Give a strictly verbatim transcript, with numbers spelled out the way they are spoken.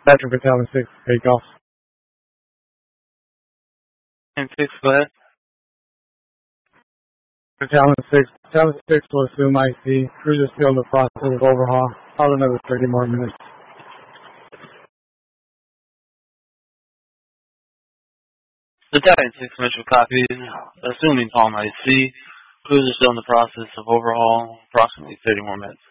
Patrick Battalion six, take off. And six, go ahead. Battalion six, Battalion six will assume I C. Cruiser still in the process of overhaul. Probably another thirty more minutes. Battalion six, Metro copies. Assuming Palm I C. Cruiser still in the process of overhaul. Approximately thirty more minutes.